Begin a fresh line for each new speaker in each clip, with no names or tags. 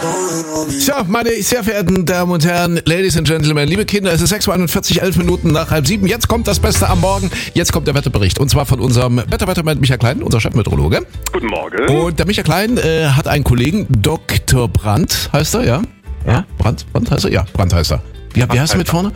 So, meine sehr verehrten Damen und Herren, Ladies and Gentlemen, liebe Kinder, es ist 6:41 Uhr, 11 Minuten nach 6:30. Jetzt kommt das Beste am Morgen. Jetzt kommt der Wetterbericht. Und zwar von unserem Wettermann Michael Klein, unser Chefmeteorologe.
Guten Morgen.
Und der Michael Klein hat einen Kollegen, Dr. Brandt heißt er, ja? Ja? Brandt heißt er? Ja, Brandt heißt er. Wie heißt er mit vorne?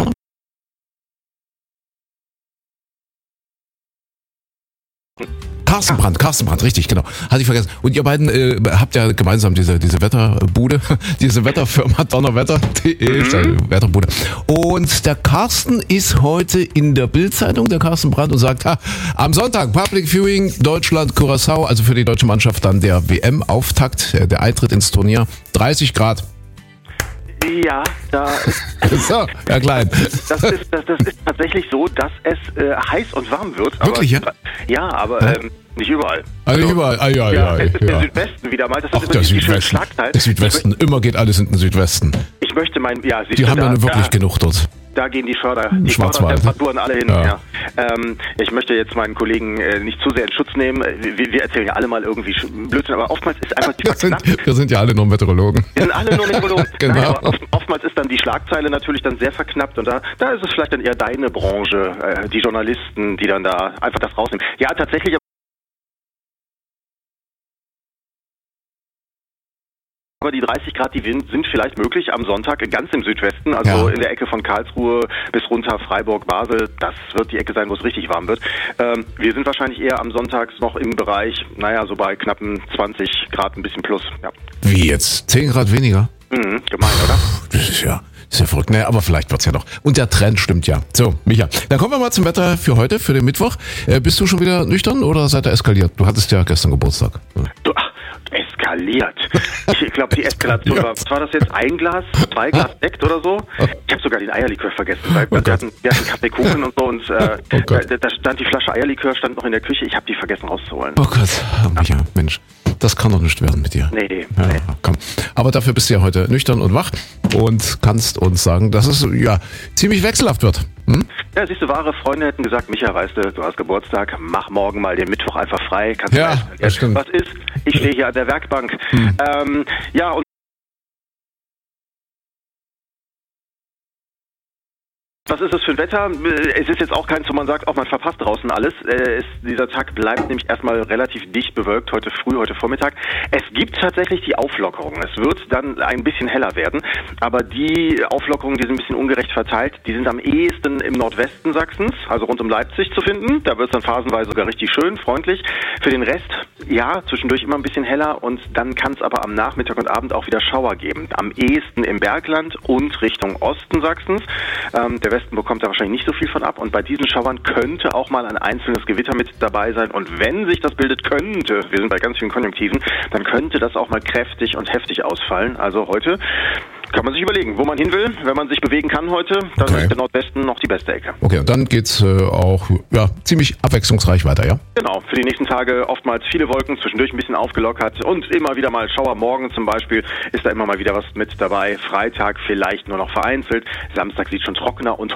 Carsten Brandt, richtig, genau. Hatte ich vergessen. Und ihr beiden habt ja gemeinsam diese Wetterbude, diese Wetterfirma Donnerwetter.de, Wetterbude. Und der Carsten ist heute in der Bild-Zeitung, der Carsten Brandt, und sagt, am Sonntag Public Viewing Deutschland Curaçao, also für die deutsche Mannschaft dann der WM-Auftakt, der Eintritt ins Turnier, 30 Grad.
Ja, da
so, Herr Klein.
Das ist tatsächlich so, dass es heiß und warm wird.
Wirklich, ja?
Ja, aber nicht überall.
Also nicht überall, ja.
Es ist der Südwesten wieder mal. Das ist
der Südwesten. Der Südwesten, immer geht alles in den Südwesten.
Ich möchte
die haben ja nun wirklich genug dort.
Da gehen die Fördertemperaturen alle hin. Ja. Ich möchte jetzt meinen Kollegen nicht zu sehr in Schutz nehmen. Wir erzählen ja alle mal irgendwie Blödsinn, aber oftmals ist einfach die
wir sind ja alle nur Meteorologen.
Wir sind alle nur Meteorologen.
Genau.
Nein, aber oftmals ist dann die Schlagzeile natürlich dann sehr verknappt und da ist es vielleicht dann eher deine Branche, die Journalisten, die dann da einfach das rausnehmen. Ja, tatsächlich. Aber die 30 Grad, die sind vielleicht möglich am Sonntag ganz im Südwesten, also in der Ecke von Karlsruhe bis runter Freiburg, Basel. Das wird die Ecke sein, wo es richtig warm wird. Wir sind wahrscheinlich eher am Sonntag noch im Bereich, so bei knappen 20 Grad, ein bisschen plus. Ja.
Wie jetzt? 10 Grad weniger?
Gemein, oder?
Das ist ja verrückt. Naja, aber vielleicht wird's ja noch. Und der Trend stimmt ja. So, Micha, dann kommen wir mal zum Wetter für heute, für den Mittwoch. Bist du schon wieder nüchtern oder seid ihr eskaliert? Du hattest ja gestern Geburtstag.
Eskaliert. Ich glaube, die Eskalation war das jetzt 1 Glas, 2 Glas Sekt oder so? Ich habe sogar den Eierlikör vergessen, weil wir hatten Kaffeekuchen und so und da stand die Flasche Eierlikör, stand noch in der Küche. Ich habe die vergessen rauszuholen.
Oh Gott, Micha, Mensch. Das kann doch nicht werden mit dir.
Nee.
Komm. Aber dafür bist du ja heute nüchtern und wach und kannst uns sagen, dass es ziemlich wechselhaft wird.
Ja, siehst du, wahre Freunde hätten gesagt, Micha, weißt du hast Geburtstag, mach morgen mal den Mittwoch einfach frei.
Das stimmt.
Was ist? Ich stehe hier an der Werkbank. Und was ist das für ein Wetter? Es ist jetzt auch keins, wo man sagt, man verpasst draußen alles. Dieser Tag bleibt nämlich erstmal relativ dicht bewölkt, heute früh, heute Vormittag. Es gibt tatsächlich die Auflockerung. Es wird dann ein bisschen heller werden, aber die Auflockerungen, die sind ein bisschen ungerecht verteilt. Die sind am ehesten im Nordwesten Sachsens, also rund um Leipzig zu finden. Da wird es dann phasenweise sogar richtig schön, freundlich. Für den Rest, zwischendurch immer ein bisschen heller und dann kann es aber am Nachmittag und Abend auch wieder Schauer geben. Am ehesten im Bergland und Richtung Osten Sachsens. Der Westen bekommt da wahrscheinlich nicht so viel von ab und bei diesen Schauern könnte auch mal ein einzelnes Gewitter mit dabei sein und wenn sich das bildet könnte, wir sind bei ganz vielen Konjunktiven, dann könnte das auch mal kräftig und heftig ausfallen. Also heute kann man sich überlegen, wo man hin will. Wenn man sich bewegen kann heute, dann ist der Nordwesten noch die beste Ecke. Okay, und dann geht's auch ziemlich abwechslungsreich weiter, ja? Genau, für die nächsten Tage oftmals viele Wolken, zwischendurch ein bisschen aufgelockert und immer wieder mal Schauer. Morgen zum Beispiel ist da immer mal wieder was mit dabei. Freitag vielleicht nur noch vereinzelt. Samstag sieht schon trockener und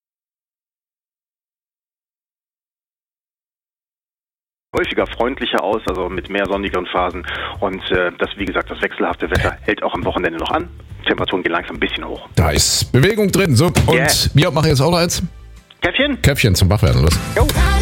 häufiger freundlicher aus, also mit mehr sonnigeren Phasen. Und wie gesagt, das wechselhafte Wetter hält auch am Wochenende noch an. Temperaturen gehen langsam ein bisschen hoch. Da ist Bewegung drin. So, und wir machen jetzt auch noch eins. Käffchen zum Wachwerden. Los. Jo.